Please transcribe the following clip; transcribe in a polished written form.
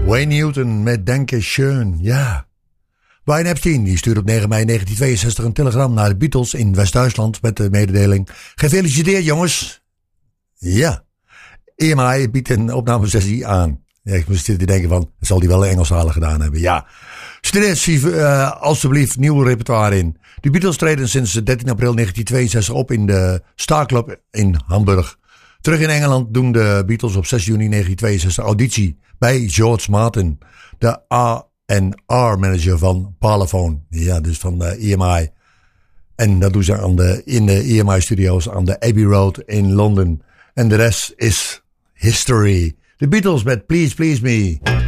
Wayne Newton met Danke schön, ja. Brian Epstein die stuurde op 9 mei 1962 een telegram naar de Beatles in West-Duitsland met de mededeling: gefeliciteerd jongens. Ja, EMI biedt een opnamesessie aan. Ja, ik moest zitten denken van, zal die wel Engelstalig gedaan hebben? Ja. Studeer alstublieft nieuw repertoire in. De Beatles treden sinds 13 april 1962 op in de Star Club in Hamburg. Terug in Engeland doen de Beatles op 6 juni 1962 auditie bij George Martin, de A&R manager van Parlophone. Ja, dus van de EMI. En dat doen ze in de EMI studios aan de Abbey Road in Londen. En de rest is history. De Beatles met Please Please Me.